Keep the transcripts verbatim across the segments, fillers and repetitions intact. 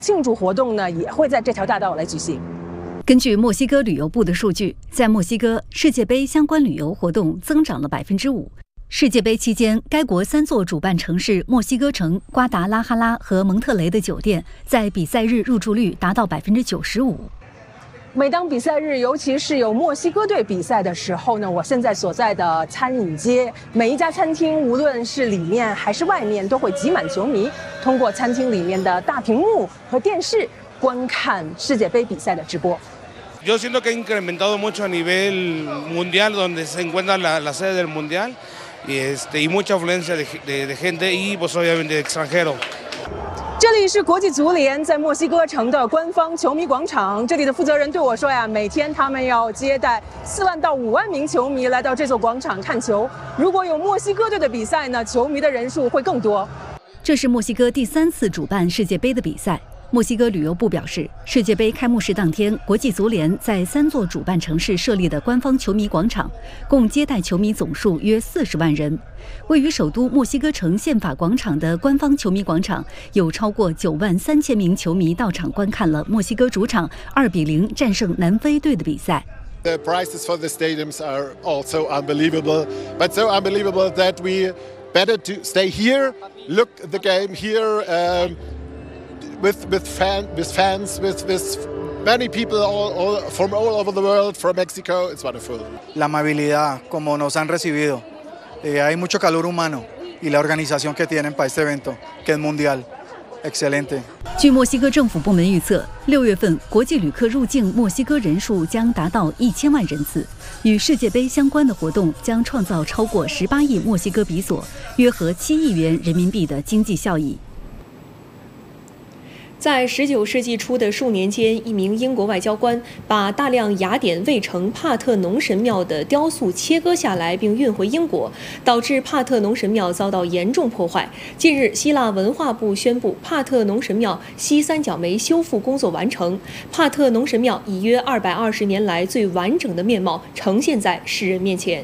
庆祝活动呢也会在这条大道来举行。 根据墨西哥旅游部的数据，在墨西哥，世界杯相关旅游活动增长了百分之五。世界杯期间，该国三座主办城市墨西哥城、瓜达拉哈拉和蒙特雷的酒店在比赛日入住率达到百分之九十五。 每当比赛日，尤其是有墨西哥队比赛的时候呢，我现在所在的餐饮街，每一家餐厅，无论是里面还是外面，都会挤满球迷，通过餐厅里面的大屏幕和电视观看世界杯比赛的直播。 Yo siento que ha incrementado mucho a nivel mundial, donde se encuentra la, la sede del mundial, y, este, y mucha afluencia de, de, de gente y, pues, obviamente, de extranjero. 这里是国际足联在墨西哥城的官方球迷广场。这里的负责人对我说呀，每天他们要接待四万到五万名球迷来到这座广场看球。如果有墨西哥队的比赛呢，球迷的人数会更多。 这是墨西哥第三次主办世界杯的比赛。墨西哥旅游部表示，世界杯开幕式当天，国际足联在三座主办城市设立的官方球迷广场，共接待球迷总数约四十万人。位于首都墨西哥城宪法广场的官方球迷广场，有超过九万三千名球迷到场观看了墨西哥主场二比零战胜南非队的比赛。 The prices for the stadiums are also unbelievable, but so unbelievable that we better to stay here, look the game here. Um, With with fan with fans with with many people all, all from all over the world, from Mexico, it's wonderful. La amabilidad, como nos han recibido, eh, hay mucho calor humano y la organización que tienen para este evento, que es mundial, excelente. 据墨西哥政府部门预测，六月份国际旅客入境墨西哥人数将达到一千万人次。与世界杯相关的活动将创造超过十八亿墨西哥比索，约合七亿元人民币的经济效益。 在十九世纪初的数年间，一名英国外交官把大量雅典卫城帕特农神庙的雕塑切割下来并运回英国，导致帕特农神庙遭到严重破坏。近日，希腊文化部宣布，帕特农神庙西三角梅修复工作完成，帕特农神庙以约二百二十年来最完整的面貌呈现在世人面前。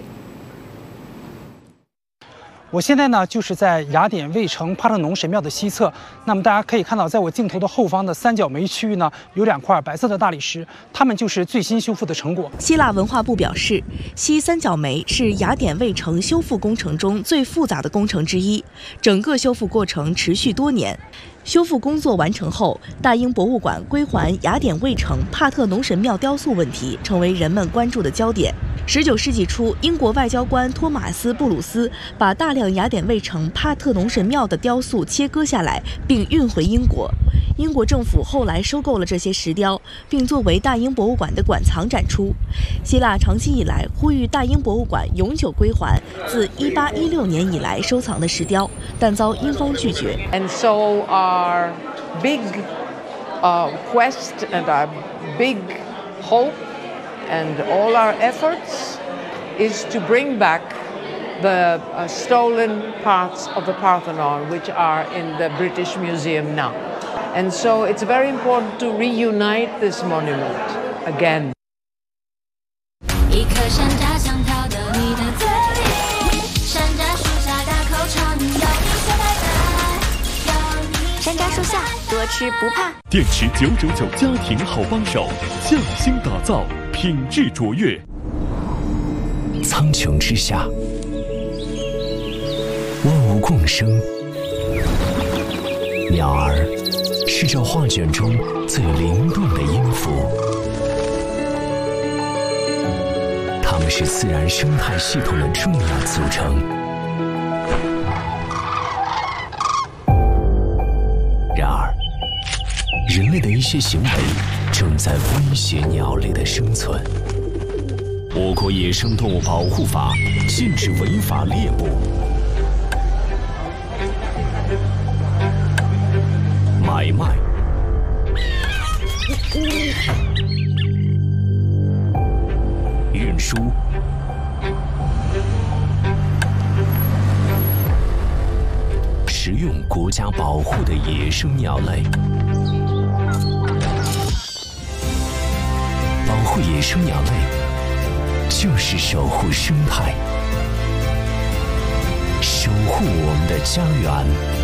我现在呢，就是在雅典卫城帕特农神庙的西侧。那么大家可以看到，在我镜头的后方的三角梅区域呢，有两块白色的大理石，它们就是最新修复的成果。 希腊文化部表示，西三角梅是雅典卫城修复工程中最复杂的工程之一，整个修复过程持续多年。修复工作完成后，大英博物馆归还雅典卫城帕特农神庙雕塑问题成为人们关注的焦点。十九世纪初，英国外交官托马斯·布鲁斯把大量雅典卫城帕特农神庙的雕塑切割下来，并运回英国。英国政府后来收购了这些石雕，并作为大英博物馆的馆藏展出。希腊长期以来呼吁大英博物馆永久归还自一八一六年以来收藏的石雕，但遭英方拒绝。 And so our big uh, quest and our big hope and all our efforts is to bring back the uh, stolen parts of the Parthenon, which are in the British Museum now. And so it's very important to reunite this monument again. 一颗山楂想跳到你的嘴里，山楂树下大口唱，有你最美的，有你。山楂树下多吃不怕。 电池九九九家庭好帮手，匠心打造，品质卓越。 苍穹之下，万物共生。鸟儿是这画卷中最灵动的音符，它们是自然生态系统的重要组成。然而，人类的一些行为正在威胁鸟类的生存。我国野生动物保护法禁止违法猎捕、买卖、运输、食用国家保护的野生鸟类。保护野生鸟类，就是守护生态，守护我们的家园。